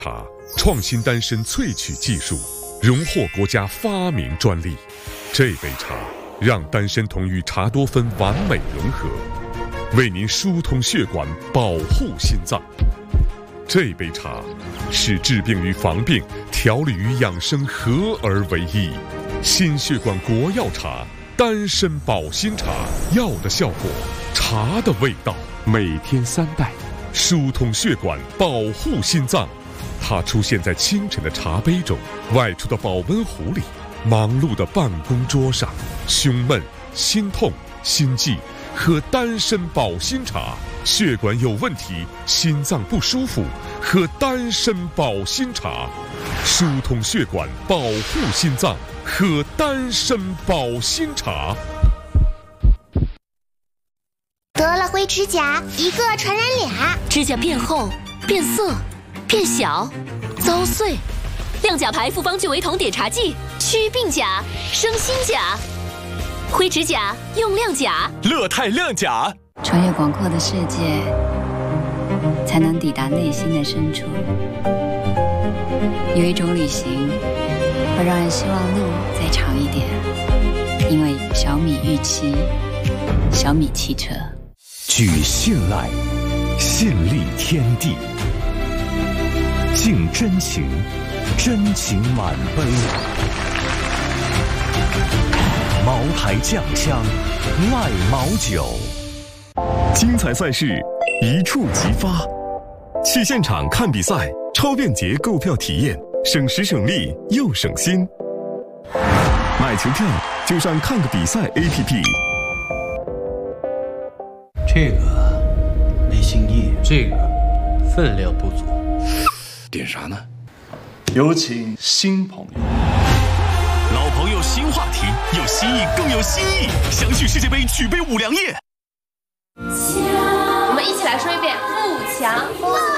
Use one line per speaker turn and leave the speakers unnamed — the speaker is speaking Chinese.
茶创新丹参萃取技术，荣获国家发明专利。这杯茶让丹参酮与茶多酚完美融合，为您疏通血管，保护心脏。这杯茶是治病与防病、调理与养生合而为一。心血管国药茶，丹参保心茶，药的效果，茶的味道。每天3袋，疏通血管，保护心脏。它出现在清晨的茶杯中，外出的保温壶里，忙碌的办公桌上。胸闷、心痛、心悸，喝丹参保心茶；血管有问题，心脏不舒服，喝丹参保心茶。疏通血管，保护心脏，喝丹参保心茶。
得了灰指甲，一个传染俩，
指甲变厚、变色、变小、遭碎。亮甲牌复方聚维酮碘茶剂，祛病甲，生新甲。灰指甲用亮甲，
乐泰亮甲。
穿越广阔的世界，才能抵达内心的深处。有一种旅行，会让人希望路再长一点，因为小米预期，小米汽车。
举信赖，信立天地。敬真情，真情满杯。茅台酱香，赖茅酒。
精彩赛事一触即发，去现场看比赛，超便捷购票体验，省时省力又省心。买球票就上看个比赛 APP。
这个没新意，这个分量不足。
点啥呢？
有请新朋友。
老朋友新话题，有新意更有新意。相聚世界杯，举杯五粮液。
我们一起来说一遍：富强。